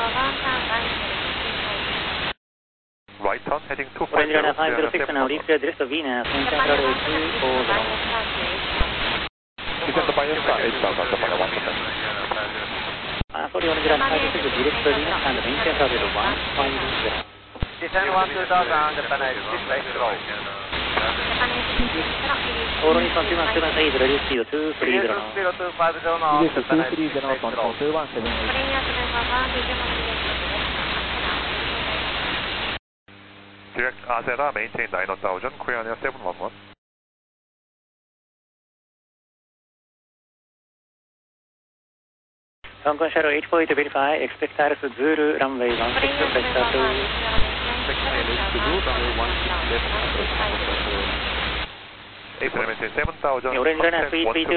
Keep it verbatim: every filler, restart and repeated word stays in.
Right turn heading two Orange five zero. Runner five zero six now, reach clear direct to Venus, maintain runway two four zero. Descend by star eight thousand, Japan one percent. Uh, sorry, Orange Runner five zero six, direct to Venus and maintain runway one five zero. Descend one two thousand, Japan eight six, slow. All on one two one seven eight, reduce speed two three zero. zero two five zero now, Reduce Japan two three zero from two one seven eight. Direct Azera, maintain nine thousand, clear near seven one one. Hong Kong Shadow eight four eight to verify, expect Iris Zulu, runway one six, vector two. April maintain seven thousand. Orange Runner three three two.